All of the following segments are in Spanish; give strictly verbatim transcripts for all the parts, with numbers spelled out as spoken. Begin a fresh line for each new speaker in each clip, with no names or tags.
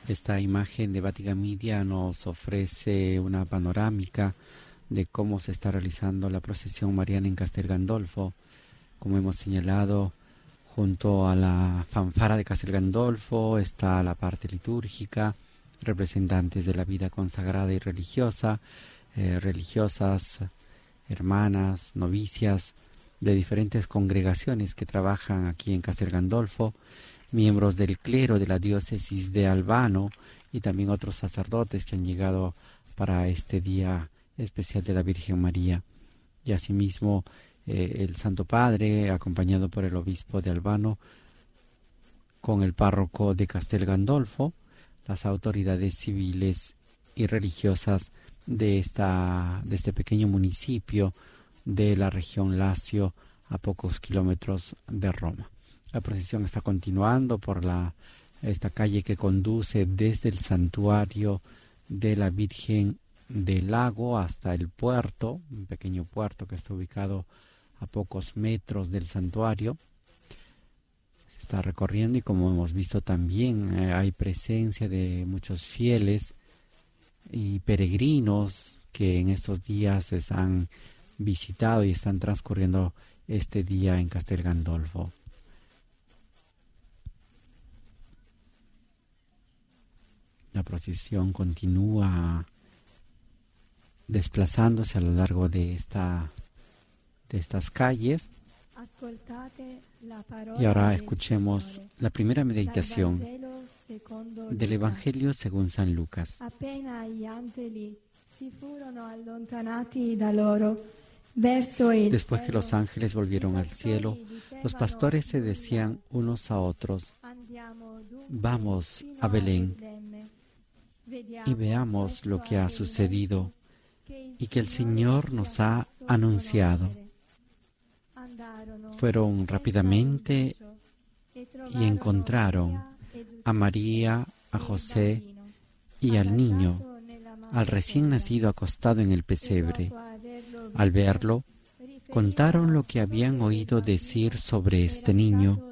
Esta imagen de Vatican Media nos ofrece una panorámica de cómo se está realizando la procesión mariana en Castel Gandolfo. Como hemos señalado, junto a la fanfara de Castel Gandolfo está la parte litúrgica, representantes de la vida consagrada y religiosa, eh, religiosas, hermanas, novicias de diferentes congregaciones que trabajan aquí en Castel Gandolfo, miembros del clero de la diócesis de Albano y también otros sacerdotes que han llegado para este día especial de la Virgen María. Y asimismo eh, el Santo Padre, acompañado por el obispo de Albano, con el párroco de Castel Gandolfo, las autoridades civiles y religiosas de, esta, de este pequeño municipio de la región Lacio, a pocos kilómetros de Roma. La procesión está continuando por la, esta calle que conduce desde el santuario de la Virgen del Lago hasta el puerto, un pequeño puerto que está ubicado a pocos metros del santuario. Se está recorriendo y, como hemos visto también, eh, hay presencia de muchos fieles y peregrinos que en estos días se han visitado y están transcurriendo este día en Castel Gandolfo. La procesión continúa desplazándose a lo largo de esta de estas calles. Y ahora escuchemos la primera meditación del Evangelio según San Lucas. Después que los ángeles volvieron al cielo, los pastores se decían unos a otros: vamos a Belén y veamos lo que ha sucedido y que el Señor nos ha anunciado. Fueron rápidamente y encontraron a María, a José y al niño, al recién nacido acostado en el pesebre. Al verlo, contaron lo que habían oído decir sobre este niño,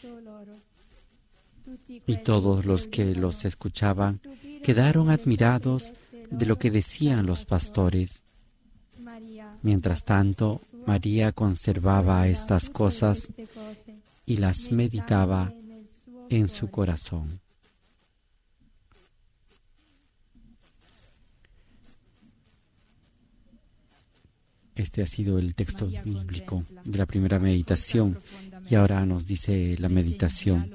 y todos los que los escuchaban quedaron admirados de lo que decían los pastores. Mientras tanto, María conservaba estas cosas y las meditaba en su corazón. Este ha sido el texto bíblico de la primera meditación, y ahora nos dice la meditación.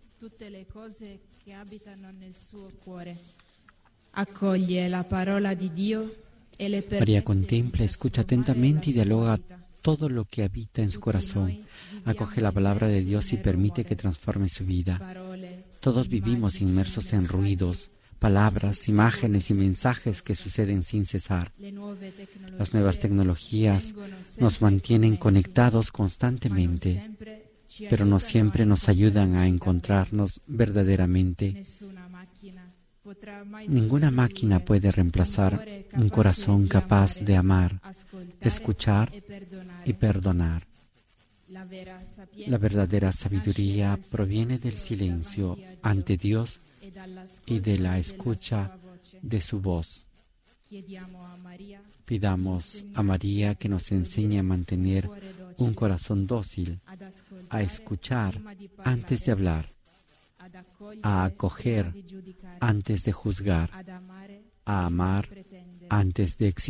María contempla, escucha atentamente y dialoga todo lo que habita en su corazón. Acoge la palabra de Dios y permite que transforme su vida. Todos vivimos inmersos en ruidos, palabras, imágenes y mensajes que suceden sin cesar. Las nuevas tecnologías nos mantienen conectados constantemente, pero no siempre nos ayudan a encontrarnos verdaderamente. Ninguna máquina puede reemplazar un corazón capaz de amar, escuchar y perdonar. La verdadera sabiduría proviene del silencio ante Dios y de la escucha de su voz. Pidamos a María que nos enseñe a mantener un corazón dócil, a escuchar antes de hablar, a acoger antes de juzgar, a amar antes de exigir.